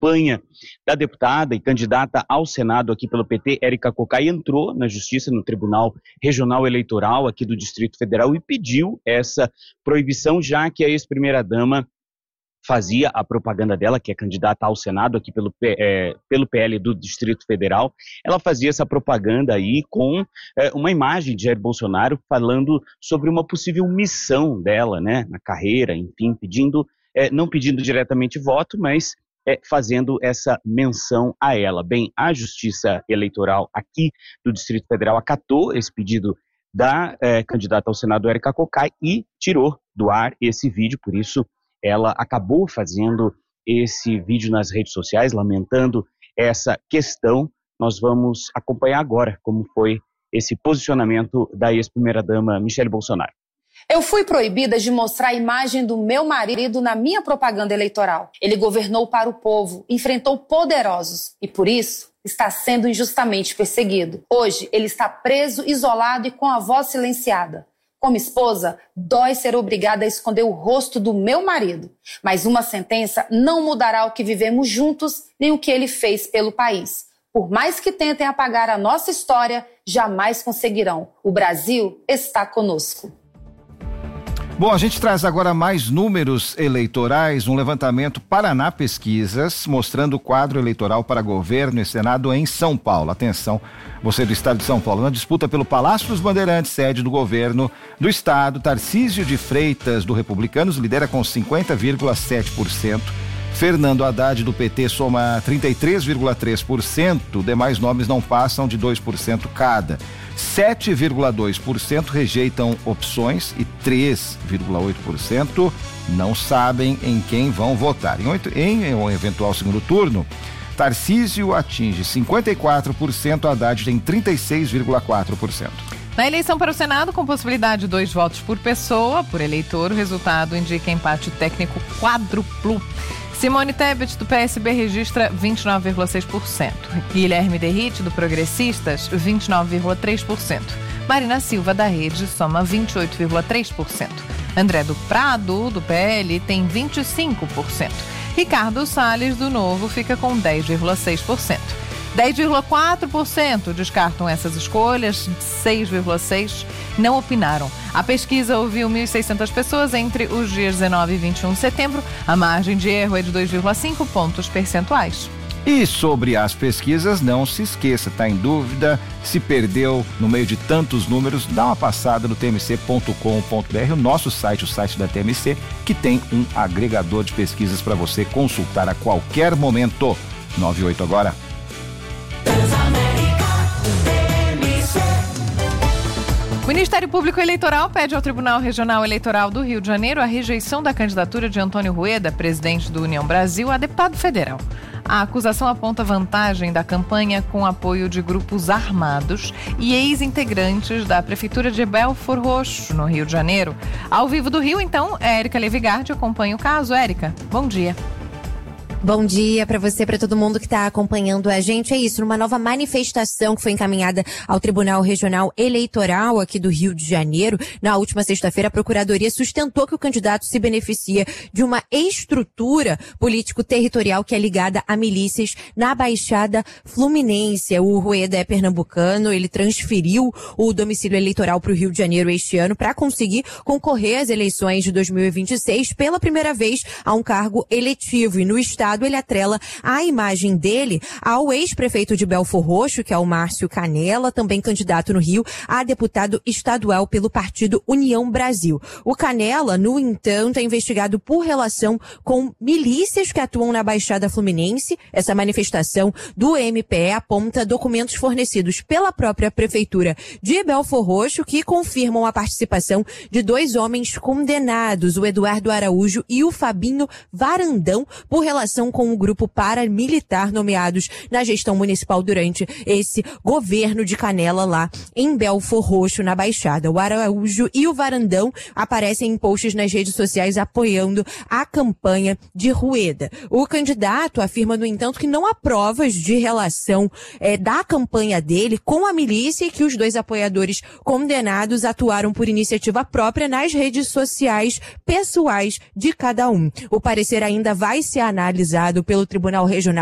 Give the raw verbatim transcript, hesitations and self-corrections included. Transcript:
campanha da deputada e candidata ao Senado aqui pelo P T, Érica Cocai, entrou na Justiça, no Tribunal Regional Eleitoral aqui do Distrito Federal e pediu essa proibição, já que a ex-primeira-dama fazia a propaganda dela, que é candidata ao Senado aqui pelo, é, pelo P L do Distrito Federal. Ela fazia essa propaganda aí com é, uma imagem de Jair Bolsonaro falando sobre uma possível missão dela, né, na carreira, enfim, pedindo, é, não pedindo diretamente voto, mas é, fazendo essa menção a ela. Bem, a Justiça Eleitoral aqui do Distrito Federal acatou esse pedido da é, candidata ao Senado, Érica Cocai, e tirou do ar esse vídeo, por isso ela acabou fazendo esse vídeo nas redes sociais, lamentando essa questão. Nós vamos acompanhar agora como foi esse posicionamento da ex-primeira-dama Michele Bolsonaro. Eu fui proibida de mostrar a imagem do meu marido na minha propaganda eleitoral. Ele governou para o povo, enfrentou poderosos e, por isso, está sendo injustamente perseguido. Hoje, ele está preso, isolado e com a voz silenciada. Como esposa, dói ser obrigada a esconder o rosto do meu marido. Mas uma sentença não mudará o que vivemos juntos, nem o que ele fez pelo país. Por mais que tentem apagar a nossa história, jamais conseguirão. O Brasil está conosco. Bom, a gente traz agora mais números eleitorais, um levantamento Paraná Pesquisas, mostrando o quadro eleitoral para governo e Senado em São Paulo. Atenção, você do estado de São Paulo. Na disputa pelo Palácio dos Bandeirantes, sede do governo do estado, Tarcísio de Freitas, do Republicanos, lidera com cinquenta vírgula sete por cento. Fernando Haddad, do P T, soma trinta e três vírgula três por cento. Demais nomes não passam de dois por cento cada. sete vírgula dois por cento rejeitam opções e três vírgula oito por cento não sabem em quem vão votar. Em, oito, em um eventual segundo turno, Tarcísio atinge cinquenta e quatro por cento, Haddad tem trinta e seis vírgula quatro por cento. Na eleição para o Senado, com possibilidade de dois votos por pessoa, por eleitor, o resultado indica empate técnico quádruplo. Simone Tebet, do P S B, registra vinte e nove vírgula seis por cento. Guilherme Derrite, do Progressistas, vinte e nove vírgula três por cento. Marina Silva, da Rede, soma vinte e oito vírgula três por cento. André do Prado, do P L, tem vinte e cinco por cento. Ricardo Salles, do Novo, fica com dez vírgula seis por cento. dez vírgula quatro por cento descartam essas escolhas, seis vírgula seis por cento não opinaram. A pesquisa ouviu mil e seiscentas pessoas entre os dias dezenove e vinte e um de setembro. A margem de erro é de dois vírgula cinco pontos percentuais. E sobre as pesquisas, não se esqueça, está em dúvida, se perdeu no meio de tantos números, dá uma passada no t m c ponto com ponto b r, o nosso site, o site da T M C, que tem um agregador de pesquisas para você consultar a qualquer momento. nove e oito agora. O Ministério Público Eleitoral pede ao Tribunal Regional Eleitoral do Rio de Janeiro a rejeição da candidatura de Antônio Rueda, presidente do União Brasil, a deputado federal. A acusação aponta vantagem da campanha com apoio de grupos armados e ex-integrantes da Prefeitura de Belford Roxo, no Rio de Janeiro. Ao vivo do Rio, então, Érica Levigardi acompanha o caso. Érica, bom dia. Bom dia para você, para todo mundo que está acompanhando a gente. É isso, numa nova manifestação que foi encaminhada ao Tribunal Regional Eleitoral aqui do Rio de Janeiro. Na última sexta-feira, a Procuradoria sustentou que o candidato se beneficia de uma estrutura político-territorial que é ligada a milícias na Baixada Fluminense. O Rueda é pernambucano, ele transferiu o domicílio eleitoral para o Rio de Janeiro este ano para conseguir concorrer às eleições de dois mil e vinte e seis pela primeira vez a um cargo eletivo. E no estado ele atrela a imagem dele ao ex-prefeito de Belford Roxo, que é o Márcio Canela, também candidato no Rio a deputado estadual pelo partido União Brasil. O Canela, no entanto, é investigado por relação com milícias que atuam na Baixada Fluminense. Essa manifestação do M P E aponta documentos fornecidos pela própria prefeitura de Belford Roxo que confirmam a participação de dois homens condenados, o Eduardo Araújo e o Fabinho Varandão, por relação com o grupo paramilitar nomeados na gestão municipal durante esse governo de Canela lá em Belford Roxo, na Baixada. O Araújo e o Varandão aparecem em posts nas redes sociais apoiando a campanha de Rueda. O candidato afirma, no entanto, que não há provas de relação é, da campanha dele com a milícia e que os dois apoiadores condenados atuaram por iniciativa própria nas redes sociais pessoais de cada um. O parecer ainda vai ser analisado autorizado pelo Tribunal Regional